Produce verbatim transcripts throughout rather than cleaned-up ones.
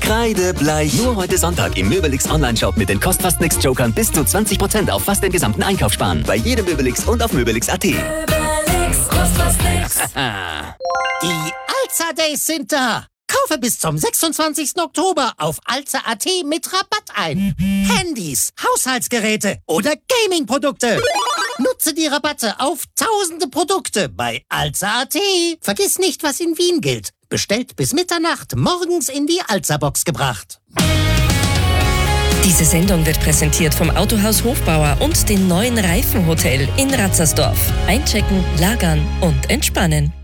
Kreidebleich. Nur heute Sonntag im Möbelix Online-Shop mit den Kost-Fast-Nix-Jokern bis zu zwanzig Prozent auf fast den gesamten Einkauf sparen. Bei jedem Möbelix und auf Möbelix punkt at. Möbelix, kost fast nix. Die Alza Days sind da. Kaufe bis zum sechsundzwanzigsten Oktober auf alza punkt at mit Rabatt ein. Handys, Haushaltsgeräte oder Gaming-Produkte. Nutze die Rabatte auf tausende Produkte bei alza punkt at. Vergiss nicht, was in Wien gilt. Bestellt bis Mitternacht, morgens in die Alza-Box gebracht. Diese Sendung wird präsentiert vom Autohaus Hofbauer und dem neuen Reifenhotel in Ratzersdorf. Einchecken, lagern und entspannen.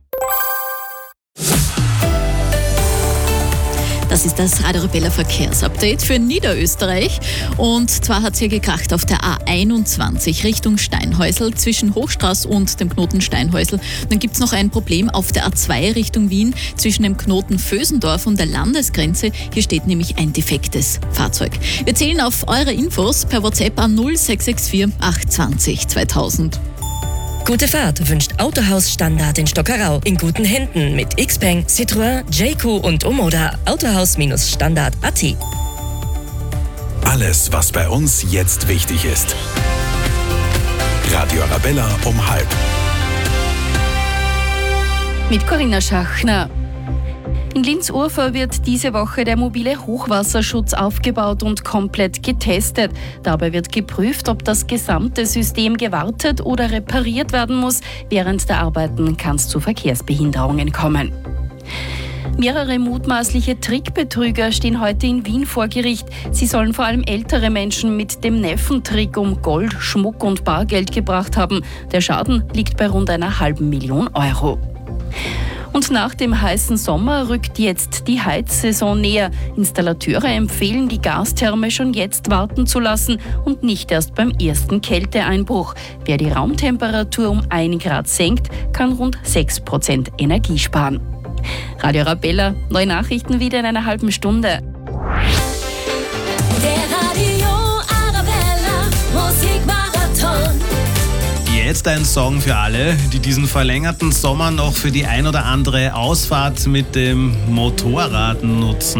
Das ist das Radio Arabella Verkehrsupdate für Niederösterreich. Und zwar hat es hier gekracht auf der A einundzwanzig Richtung Steinhäusl zwischen Hochstraß und dem Knoten Steinhäusl. Dann gibt es noch ein Problem auf der A zwei Richtung Wien zwischen dem Knoten Vösendorf und der Landesgrenze. Hier steht nämlich ein defektes Fahrzeug. Wir zählen auf eure Infos per WhatsApp an null sechs sechs vier acht zwei null zweitausend. Gute Fahrt wünscht Autohaus Standard in Stockerau. In guten Händen mit Xpeng, Citroën, J Q und Omoda. Autohaus-Standard punkt at. Alles, was bei uns jetzt wichtig ist. Radio Arabella um halb. Mit Corinna Schachner. In Linz-Urfahr wird diese Woche der mobile Hochwasserschutz aufgebaut und komplett getestet. Dabei wird geprüft, ob das gesamte System gewartet oder repariert werden muss. Während der Arbeiten kann es zu Verkehrsbehinderungen kommen. Mehrere mutmaßliche Trickbetrüger stehen heute in Wien vor Gericht. Sie sollen vor allem ältere Menschen mit dem Neffentrick um Gold, Schmuck und Bargeld gebracht haben. Der Schaden liegt bei rund einer halben Million Euro. Und nach dem heißen Sommer rückt jetzt die Heizsaison näher. Installateure empfehlen, die Gastherme schon jetzt warten zu lassen und nicht erst beim ersten Kälteeinbruch. Wer die Raumtemperatur um ein Grad senkt, kann rund sechs Prozent Energie sparen. Radio Arabella, neue Nachrichten wieder in einer halben Stunde. Der Radio Arabella Musikmarathon. Jetzt ein Song für alle, die diesen verlängerten Sommer noch für die ein oder andere Ausfahrt mit dem Motorrad nutzen.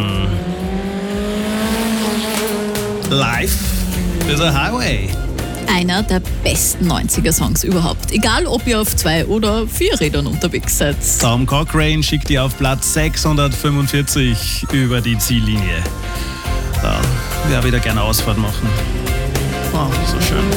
Life is a Highway. Einer der besten neunziger-Songs überhaupt. Egal, ob ihr auf zwei oder vier Rädern unterwegs seid. Tom Cochrane schickt ihr auf Platz sechshundertfünfundvierzig über die Ziellinie. Da, wer wieder gerne Ausfahrt machen. Oh, so schön.